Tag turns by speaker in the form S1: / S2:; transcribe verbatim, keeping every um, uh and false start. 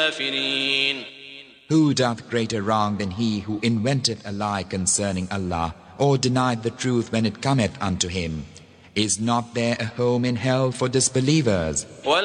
S1: الكافرين.
S2: Who doth greater wrong than he who inventeth a lie concerning Allah, or denied the truth when it cometh unto him? Is not there a home in hell for disbelievers?